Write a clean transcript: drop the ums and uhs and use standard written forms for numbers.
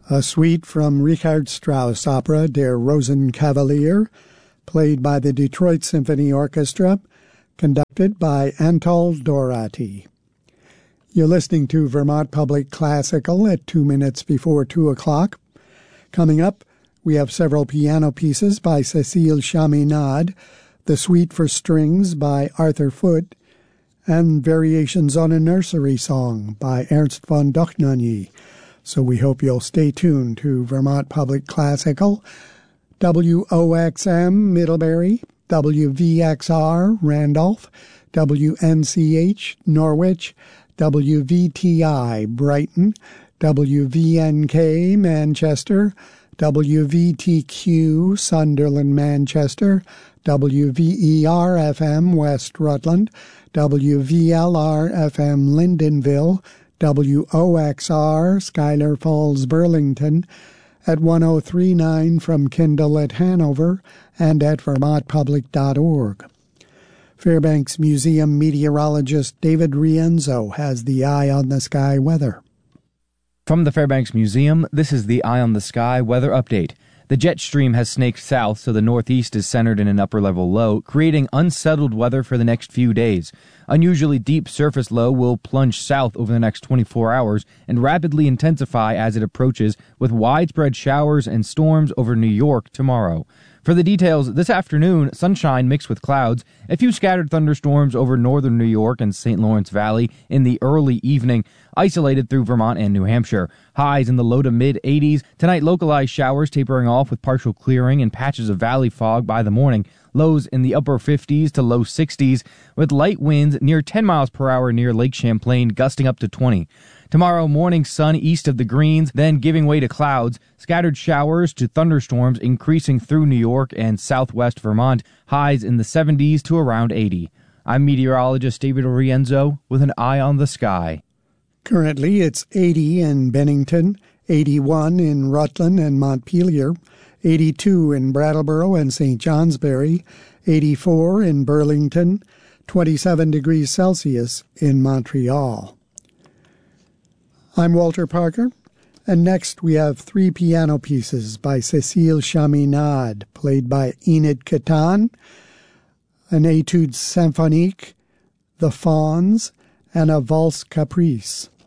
a suite from Richard Strauss' opera Der Rosenkavalier, played by the Detroit Symphony Orchestra, conducted by Anatol Dorati. You're listening to Vermont Public Classical at 2 minutes before 2 o'clock. Coming up, we have several piano pieces by Cécile Chaminade, the Suite for Strings by Arthur Foote, and variations on a nursery song by Ernst von Dohnanyi. So we hope you'll stay tuned to Vermont Public Classical, WOXM Middlebury, WVXR Randolph, WNCH Norwich, WVTI Brighton, WVNK Manchester, WVTQ Sunderland Manchester, WVER-FM West Rutland, WVLR-FM Lyndonville, WOXR Schuyler Falls Burlington, at 103.9 from Kindle at Hanover, and at vermontpublic.org. Fairbanks Museum meteorologist David Rienzo has the Eye on the Sky weather. From the Fairbanks Museum, this is the Eye on the Sky weather update. The jet stream has snaked south, so the northeast is centered in an upper-level low, creating unsettled weather for the next few days. Unusually deep surface low will plunge south over the next 24 hours and rapidly intensify as it approaches, with widespread showers and storms over New York tomorrow. For the details, this afternoon, sunshine mixed with clouds, a few scattered thunderstorms over northern New York and St. Lawrence Valley in the early evening, isolated through Vermont and New Hampshire. Highs in the low to mid-80s. Tonight, localized showers tapering off with partial clearing and patches of valley fog by the morning. Lows in the upper 50s to low 60s, with light winds near 10 miles per hour near Lake Champlain, gusting up to 20. Tomorrow morning, sun east of the Greens, then giving way to clouds. Scattered showers to thunderstorms increasing through New York and southwest Vermont. Highs in the 70s to around 80. I'm meteorologist David Rienzo with an Eye on the Sky. Currently, it's 80 in Bennington, 81 in Rutland and Montpelier, 82 in Brattleboro and St. Johnsbury, 84 in Burlington, 27 degrees Celsius in Montreal. I'm Walter Parker, and next we have 3 piano pieces by Cécile Chaminade, played by Enid Catan, an Étude Symphonique, The Fauns, and a Valse Caprice.